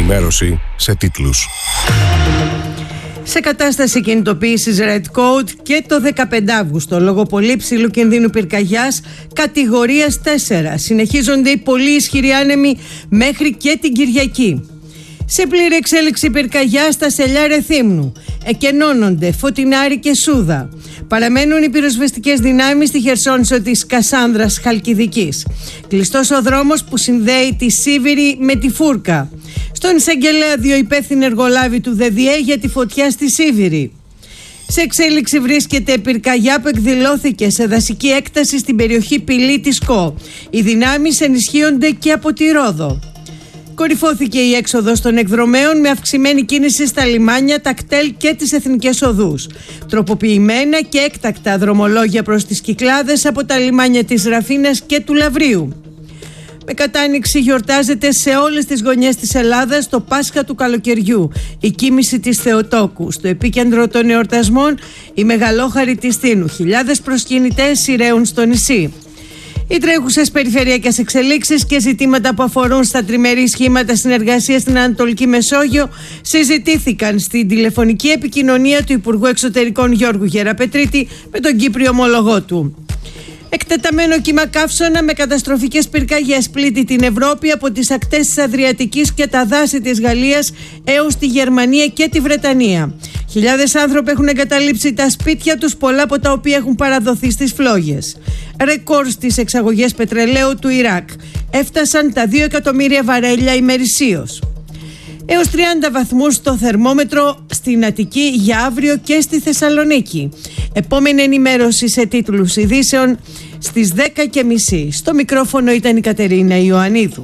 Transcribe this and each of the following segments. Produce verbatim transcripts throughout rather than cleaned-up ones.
ενημέρωση σε τίτλους. Σε κατάσταση κινητοποίησης Red Code και το δεκαπέντε Αυγούστου, λόγω πολύ ψηλού κινδύνου πυρκαγιάς κατηγορίας τέσσερα, συνεχίζονται οι πολύ ισχυροί άνεμοι μέχρι και την Κυριακή. Σε πλήρη εξέλιξη πυρκαγιά στα Σελιά Ρεθύμνου, εκενώνονται Φωτεινάρη και Σούδα. Παραμένουν οι πυροσβεστικές δυνάμεις στη Χερσόνησο της Κασάνδρας Χαλκιδικής. Κλειστός ο δρόμος που συνδέει τη Σίβηρη με τη Φούρκα. Στον εισαγγελέα δύο υπεύθυνοι εργολάβοι του ΔΔΕ για τη φωτιά στη Σίβηρη. Σε εξέλιξη βρίσκεται πυρκαγιά που εκδηλώθηκε σε δασική έκταση στην περιοχή Πηλή της ΚΟ. Οι δυνάμεις ενισχύονται και από τη Ρόδο. Κορυφώθηκε η έξοδος των εκδρομέων με αυξημένη κίνηση στα λιμάνια, τα κτέλ και τις εθνικές οδούς. Τροποποιημένα και έκτακτα δρομολόγια προς τις Κυκλάδες από τα λιμάνια της Ραφίνας και του Λαβρίου. Με κατάνοιξη γιορτάζεται σε όλες τις γωνιές της Ελλάδας το Πάσχα του καλοκαιριού, η κοίμηση της Θεοτόκου. Στο επίκεντρο των εορτασμών η μεγαλόχαρη της Τίνου. Χιλιάδες προσκυνητές σειραίουν στο νησί. Οι τρέχουσες περιφερειακές εξελίξεις και ζητήματα που αφορούν στα τριμερή σχήματα συνεργασίας στην Ανατολική Μεσόγειο συζητήθηκαν στην τηλεφωνική επικοινωνία του Υπουργού Εξωτερικών Γιώργου Γεραπετρίτη με τον Κύπριο ομολογό του. Εκτεταμένο κύμα καύσωνα με καταστροφικές πυρκαγιές πλήττει την Ευρώπη από τις ακτές της Αδριατικής και τα δάση της Γαλλίας έως τη Γερμανία και τη Βρετανία. Χιλιάδες άνθρωποι έχουν εγκαταλείψει τα σπίτια τους, πολλά από τα οποία έχουν παραδοθεί στις φλόγες. Ρεκόρ στις εξαγωγές πετρελαίου του Ιράκ. Έφτασαν τα δύο εκατομμύρια βαρέλια ημερησίως. Έως τριάντα βαθμούς στο θερμόμετρο στην Αττική για αύριο και στη Θεσσαλονίκη. Επόμενη ενημέρωση σε τίτλους ειδήσεων στις δέκα και μισή. Στο μικρόφωνο ήταν η Κατερίνα Ιωαννίδου.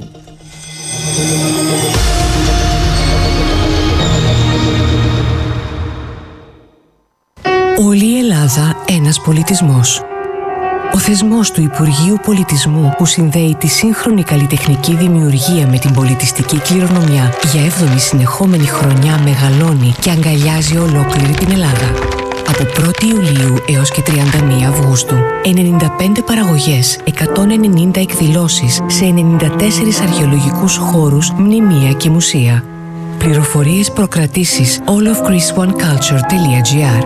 Όλη η Ελλάδα ένας πολιτισμός. Ο θεσμός του Υπουργείου Πολιτισμού που συνδέει τη σύγχρονη καλλιτεχνική δημιουργία με την πολιτιστική κληρονομιά για έβδομη συνεχόμενη χρονιά μεγαλώνει και αγκαλιάζει ολόκληρη την Ελλάδα. Από πρώτη Ιουλίου έως και τριάντα μία Αυγούστου, ενενήντα πέντε παραγωγές, εκατόν ενενήντα εκδηλώσεις σε ενενήντα τέσσερις αρχαιολογικούς χώρους, μνημεία και μουσεία. Πληροφορίες, προκρατήσεις all of greece one culture τελεία gr.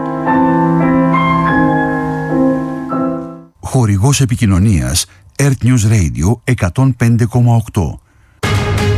Χορηγός επικοινωνίας Earth News Radio εκατόν πέντε κόμμα οκτώ.